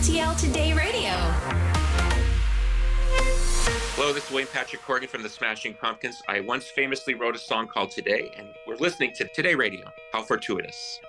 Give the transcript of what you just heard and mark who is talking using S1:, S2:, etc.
S1: RTL Today Radio.
S2: Hello, this is Wayne Patrick Corgan from the Smashing Pumpkins. I once famously wrote a song called Today, and we're listening to Today Radio. How fortuitous.